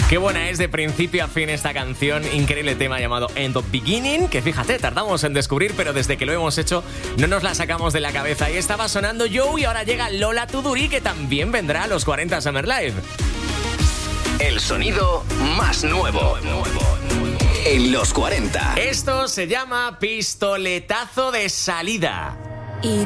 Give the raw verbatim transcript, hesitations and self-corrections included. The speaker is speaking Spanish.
Qué buena es de principio a fin esta canción, increíble tema llamado End of Beginning, que fíjate, tardamos en descubrir, pero desde que lo hemos hecho no nos la sacamos de la cabeza. Ahí estaba sonando Joe y ahora llega Lola Tuduri, que también vendrá a los cuarenta Summer Live. El sonido más nuevo en los cuarenta. Esto se llama Pistoletazo de Salida. Y